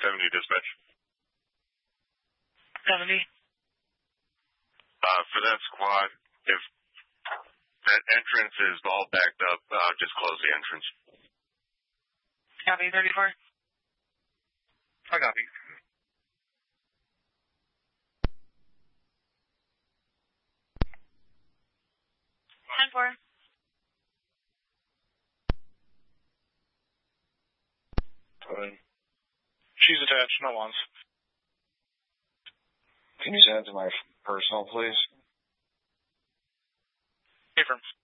70 dispatch. 70. For that squad, if that entrance is all backed up, just close the entrance. Copy, 34. I copy. Four. She's attached, no ones. Can you send it to my personal, please? Affirm.